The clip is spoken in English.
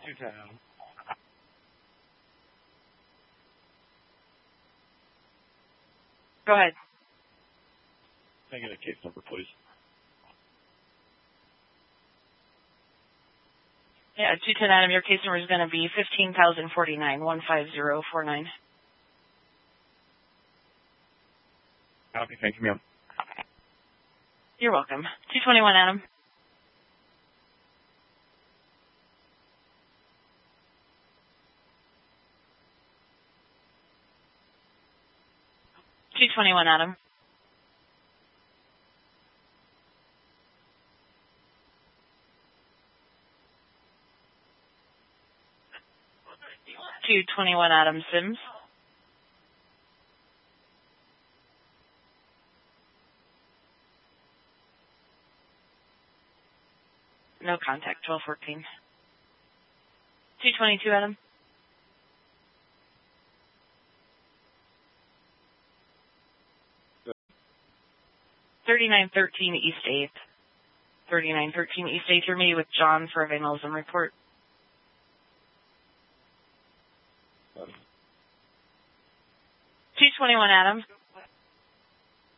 210 Adam. Go ahead. Can I get a case number, please? Yeah, 210 Adam, your case number is going to be 15,049, 15049. Okay, thank you, ma'am. You're welcome. 221 Adam. Adam. Adam Sims. No contact, 1214. 222 Adam. 3913 East 8th. 3913 East 8th. You're meeting with John for a vandalism report. 221 Adam.